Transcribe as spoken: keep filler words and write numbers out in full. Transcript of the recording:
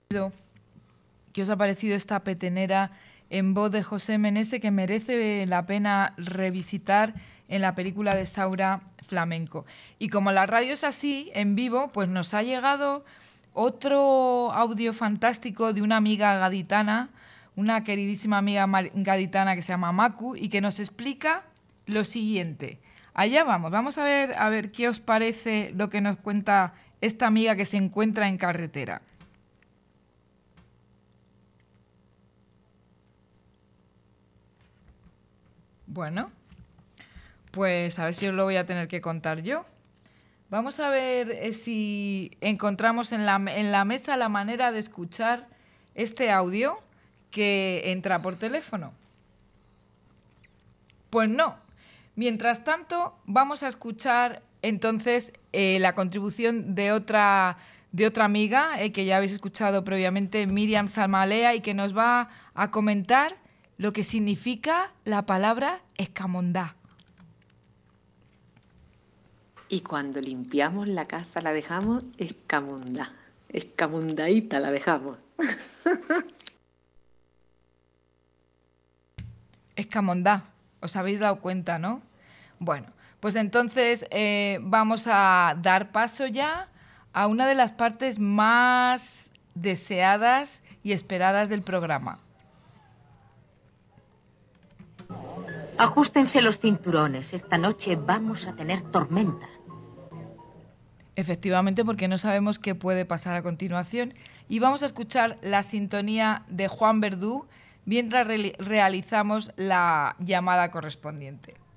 ¿Qué os ha parecido esta petenera en voz de José Menese que merece la pena revisitar en la película de Saura Flamenco? Y como la radio es así, en vivo, pues nos ha llegado otro audio fantástico de una amiga gaditana, una queridísima amiga gaditana que se llama Macu y que nos explica lo siguiente. Allá vamos, vamos a ver, a ver qué os parece lo que nos cuenta esta amiga que se encuentra en carretera. Bueno, pues a ver si os lo voy a tener que contar yo. Vamos a ver eh, si encontramos en la, en la mesa la manera de escuchar este audio que entra por teléfono. Pues no. Mientras tanto, vamos a escuchar entonces eh, la contribución de otra, de otra amiga eh, que ya habéis escuchado previamente, Miriam Salmalea, y que nos va a comentar lo que significa la palabra escamondá. Y cuando limpiamos la casa la dejamos escamondá, escamondaíta la dejamos. Escamondá, os habéis dado cuenta, ¿no? Bueno, pues entonces eh, vamos a dar paso ya a una de las partes más deseadas y esperadas del programa. Ajustense los cinturones, esta noche vamos a tener tormenta. Efectivamente, porque no sabemos qué puede pasar a continuación. Y vamos a escuchar la sintonía de Juan Verdú mientras re- realizamos la llamada correspondiente.